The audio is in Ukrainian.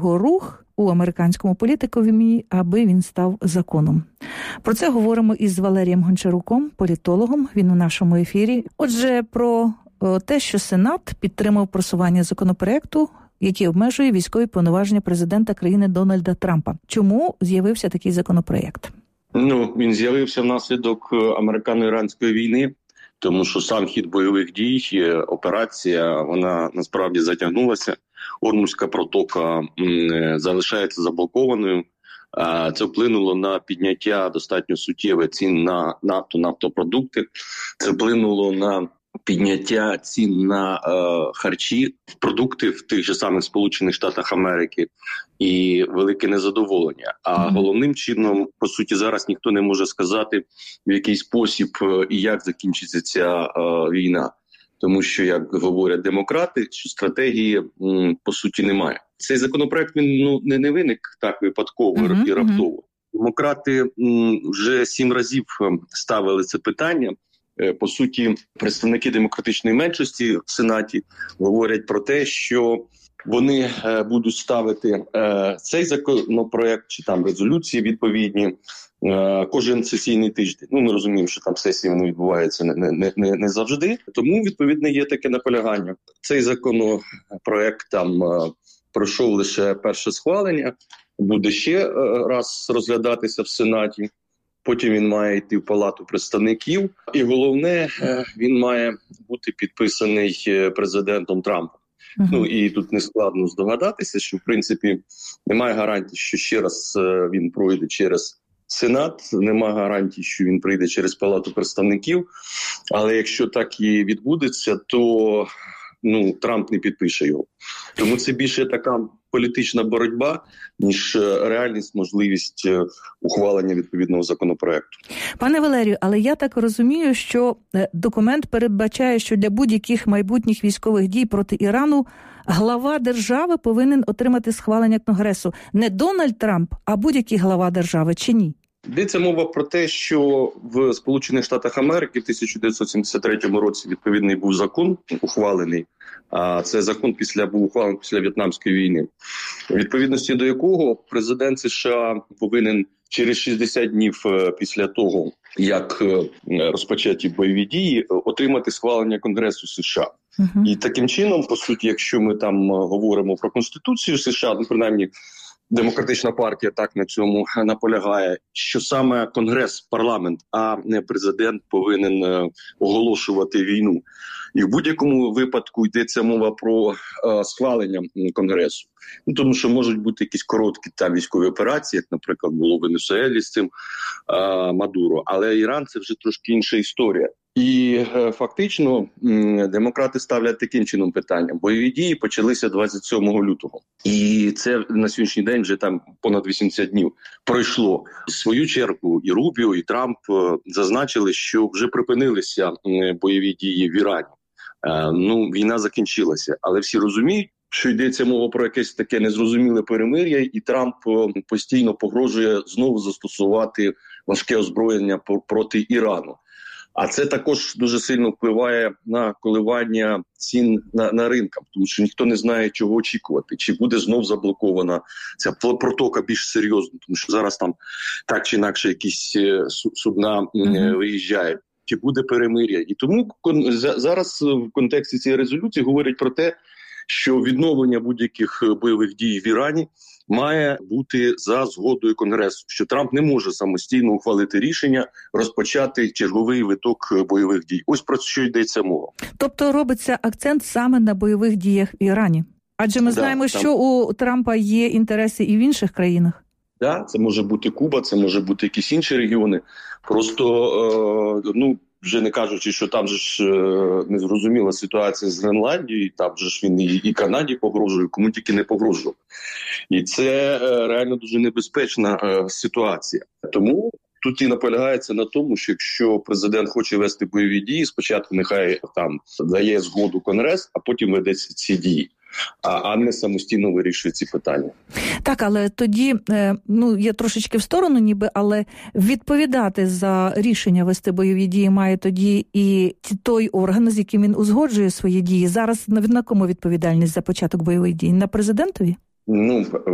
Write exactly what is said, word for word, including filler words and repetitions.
його рух у американському політикові, аби він став законом. Про це говоримо із Валерієм Гончаруком, політологом. Він у нашому ефірі. Отже, про те, що Сенат підтримав просування законопроекту, який обмежує військові повноваження президента країни Дональда Трампа. Чому з'явився такий законопроект? Ну, він з'явився внаслідок американо-іранської війни, тому що сам хід бойових дій, операція, вона насправді затягнулася. Ормузька протока м, залишається заблокованою. Це вплинуло на підняття достатньо суттєве цін на нафту, нафтопродукти. Це вплинуло на підняття цін на е, харчі, продукти в тих же самих Сполучених Штатах Америки і велике незадоволення. А mm-hmm. головним чином, по суті, зараз ніхто не може сказати, в який спосіб і як закінчиться ця е, війна. Тому що, як говорять демократи, що стратегії, м, по суті, немає. Цей законопроект, він ну, не, не виник так випадково mm-hmm. і раптово. Демократи м, вже сім разів ставили це питання. По суті, представники демократичної меншості в Сенаті говорять про те, що вони е, будуть ставити е, цей законопроект чи там резолюції відповідні е, кожен сесійний тиждень. Ну, ми розуміємо, що там сесії вони відбуваються не, не, не, не завжди. Тому, відповідно, є таке наполягання. Цей законопроект там е, пройшов лише перше схвалення, буде ще е, раз розглядатися в Сенаті. Потім він має йти в Палату представників. І головне, він має бути підписаний президентом Трампом. Uh-huh. Ну і тут не складно здогадатися, що в принципі немає гарантії, що ще раз він пройде через Сенат, немає гарантії, що він прийде через Палату представників. Але якщо так і відбудеться, то ну, Трамп не підпише його. Тому це більше така політична боротьба, ніж реальність, можливість ухвалення відповідного законопроекту. Пане Валерію, але я так розумію, що документ передбачає, що для будь-яких майбутніх військових дій проти Ірану глава держави повинен отримати схвалення Конгресу. Не Дональд Трамп, а будь-який глава держави, чи ні? Йдеться мова про те, що в Сполучених Штатах Америки в тисяча дев'ятсот сімдесят третьому році відповідний був закон ухвалений. А це закон після був ухвалений після В'єтнамської війни, у відповідності до якого президент США повинен через шістдесят днів після того, як розпочаті бойові дії, отримати схвалення Конгресу США. Uh-huh. І таким чином, по суті, якщо ми там говоримо про Конституцію США, ну, принаймні, Демократична партія так на цьому наполягає, що саме Конгрес, парламент, а не президент повинен е, оголошувати війну. І в будь-якому випадку йдеться мова про е, схвалення Конгресу. Ну, тому що можуть бути якісь короткі там військові операції, як, наприклад, було в Венесуелі з цим е, Мадуро. Але Іран – це вже трошки інша історія. І е, фактично м, демократи ставлять таким чином питання. Бойові дії почалися двадцять сьомого лютого. І це на сьогоднішній день вже там понад вісімдесят днів пройшло. В свою чергу і Рубіо, і Трамп е, зазначили, що вже припинилися е, бойові дії в Ірані. Е, ну, війна закінчилася. Але всі розуміють, що йдеться мова про якесь таке незрозуміле перемир'я, і Трамп е, постійно погрожує знову застосувати важке озброєння проти Ірану. А це також дуже сильно впливає на коливання цін на, на ринках, тому що ніхто не знає, чого очікувати. Чи буде знов заблокована ця протока більш серйозно, тому що зараз там так чи інакше якісь судна mm-hmm. виїжджають. Чи буде перемир'я. І тому зараз в контексті цієї резолюції говорять про те, що відновлення будь-яких бойових дій в Ірані має бути за згодою Конгресу, що Трамп не може самостійно ухвалити рішення розпочати черговий виток бойових дій. Ось про що йдеться мова. Тобто робиться акцент саме на бойових діях в Ірані? Адже ми да, знаємо, там... що у Трампа є інтереси і в інших країнах. Так, да, це може бути Куба, це може бути якісь інші регіони. Просто, е, ну, вже не кажучи, що там же ж е, незрозуміла ситуація з Гренландією, там же ж він і, і Канаді погрожує, кому тільки не погрожував. І це е, реально дуже небезпечна е, ситуація. Тому тут і наполягається на тому, що якщо президент хоче вести бойові дії, спочатку нехай там дає згоду Конгрес, а потім ведеться ці дії. А, а не самостійно вирішує ці питання. Так, але тоді, ну, я трошечки в сторону ніби, але відповідати за рішення вести бойові дії має тоді і той орган, з яким він узгоджує свої дії. Зараз на кому відповідальність за початок бойових дій? На президентові? Ну,